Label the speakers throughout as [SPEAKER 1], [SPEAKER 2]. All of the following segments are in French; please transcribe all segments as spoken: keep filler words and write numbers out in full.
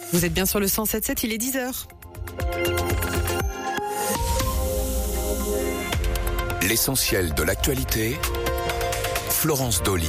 [SPEAKER 1] Vous êtes bien sur le cent sept sept, il est dix heures.
[SPEAKER 2] L'essentiel de l'actualité, Florence Dolly.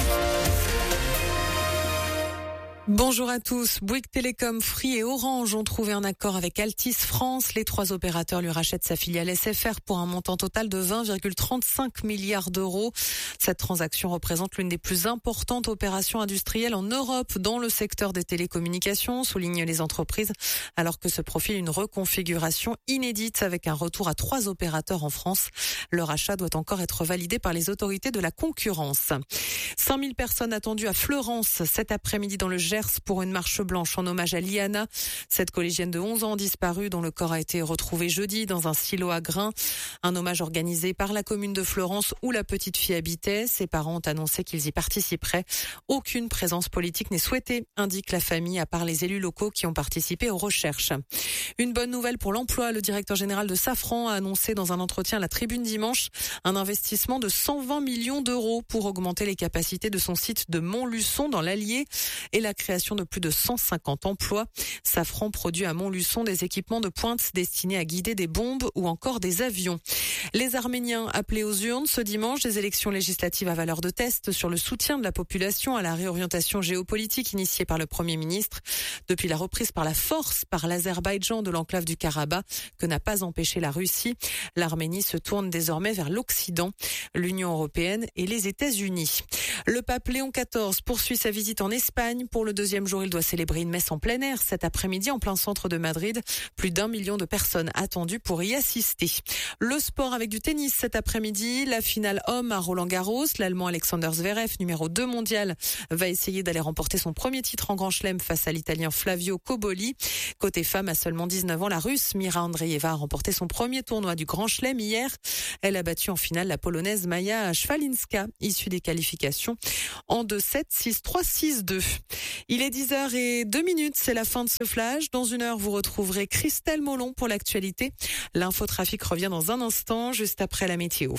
[SPEAKER 1] Bonjour à tous. Bouygues Télécom, Free et Orange ont trouvé un accord avec Altice France. Les trois opérateurs lui rachètent sa filiale S F R pour un montant total de vingt virgule trente-cinq milliards d'euros. Cette transaction représente l'une des plus importantes opérations industrielles en Europe dans le secteur des télécommunications, soulignent les entreprises, alors que se profile une reconfiguration inédite avec un retour à trois opérateurs en France. Le rachat doit encore être validé par les autorités de la concurrence. cinq mille personnes attendues à Fleurance cet après-midi dans le Gers pour une marche blanche en hommage à Liana, cette collégienne de onze ans disparue dont le corps a été retrouvé jeudi dans un silo à grains. Un hommage organisé par la commune de Fleurance où la petite fille habitait. Ses parents ont annoncé qu'ils y participeraient. Aucune présence politique n'est souhaitée, indique la famille, à part les élus locaux qui ont participé aux recherches. Une bonne nouvelle pour l'emploi. Le directeur général de Safran a annoncé dans un entretien à la Tribune dimanche un investissement de cent vingt millions d'euros pour augmenter les capacités de son site de Montluçon dans l'Allier et la création de plus de cent cinquante emplois. Safran produit à Montluçon des équipements de pointe destinés à guider des bombes ou encore des avions. Les Arméniens appelés aux urnes ce dimanche, des élections législatives à valeur de test sur le soutien de la population à la réorientation géopolitique initiée par le Premier ministre. Depuis la reprise par la force par l'Azerbaïdjan de l'enclave du Karabakh que n'a pas empêché la Russie, l'Arménie se tourne désormais vers l'Occident, l'Union européenne et les États-Unis. Le pape Léon quatorze poursuit sa visite en Espagne. Pour le deuxième jour, il doit célébrer une messe en plein air cet après-midi en plein centre de Madrid. Plus d'un million de personnes attendues pour y assister. Le sport avec du tennis cet après-midi. La finale homme à Roland-Garros. L'Allemand Alexander Zverev, numéro deux mondial, va essayer d'aller remporter son premier titre en Grand Chelem face à l'Italien Flavio Cobolli. Côté femme, à seulement dix-neuf ans, la Russe Mira Andreeva a remporté son premier tournoi du Grand Chelem hier. Elle a battu en finale la Polonaise Maja Szwalinska, issue des qualifications en deux sept, six trois, six deux. Il est dix heures zéro deux minutes, c'est la fin de ce flash. Dans une heure, vous retrouverez Christelle Molon pour l'actualité. L'infotrafic revient dans un instant, juste après la météo.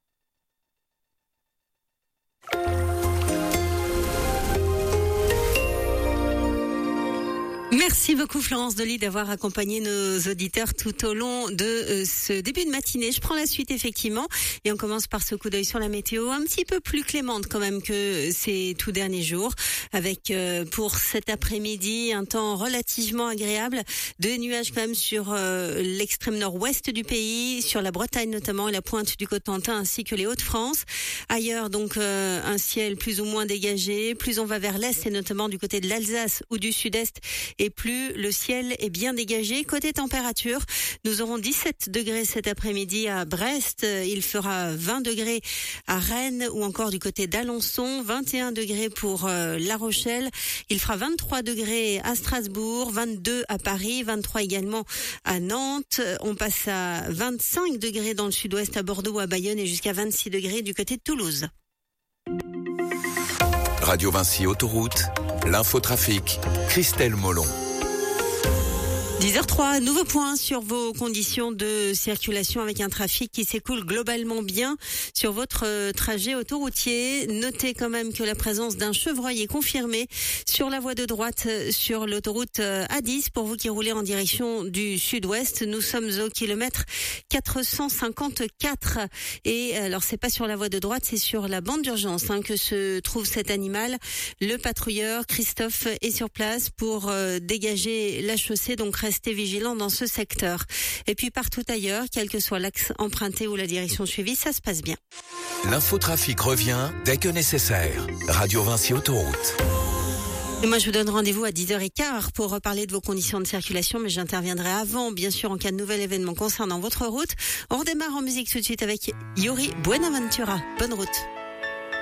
[SPEAKER 3] Merci beaucoup Florence Dolly d'avoir accompagné nos auditeurs tout au long de euh, ce début de matinée. Je prends la suite effectivement et on commence par ce coup d'œil sur la météo un petit peu plus clémente quand même que ces tout derniers jours avec euh, pour cet après-midi un temps relativement agréable, de nuages quand même sur euh, l'extrême nord-ouest du pays, sur la Bretagne notamment et la pointe du Cotentin ainsi que les Hauts-de-France. Ailleurs donc euh, un ciel plus ou moins dégagé, plus on va vers l'est et notamment du côté de l'Alsace ou du sud-est et plus le ciel est bien dégagé. Côté température, nous aurons dix-sept degrés cet après-midi à Brest. Il fera vingt degrés à Rennes ou encore du côté d'Alençon. vingt et un degrés pour euh, La Rochelle. Il fera vingt-trois degrés à Strasbourg, vingt-deux à Paris, vingt-trois également à Nantes. On passe à vingt-cinq degrés dans le sud-ouest à Bordeaux, à Bayonne et jusqu'à vingt-six degrés du côté de Toulouse.
[SPEAKER 2] Radio Vinci Autoroute, l'infotrafic, Christelle Molon.
[SPEAKER 3] dix heures zéro trois, nouveau point sur vos conditions de circulation avec un trafic qui s'écoule globalement bien sur votre trajet autoroutier. Notez quand même que la présence d'un chevreuil est confirmée sur la voie de droite sur l'autoroute A dix pour vous qui roulez en direction du sud-ouest. Nous sommes au kilomètre quatre cent cinquante-quatre et alors c'est pas sur la voie de droite, c'est sur la bande d'urgence hein, que se trouve cet animal. Le patrouilleur Christophe est sur place pour euh, dégager la chaussée, donc restez vigilants dans ce secteur. Et puis partout ailleurs, quel que soit l'axe emprunté ou la direction suivie, ça se passe bien.
[SPEAKER 2] L'infotrafic revient dès que nécessaire. Radio Vinci Autoroute.
[SPEAKER 3] Et moi, je vous donne rendez-vous à dix heures quinze pour reparler de vos conditions de circulation, mais j'interviendrai avant, bien sûr, en cas de nouvel événement concernant votre route. On redémarre en musique tout de suite avec Yuri Buenaventura. Bonne route.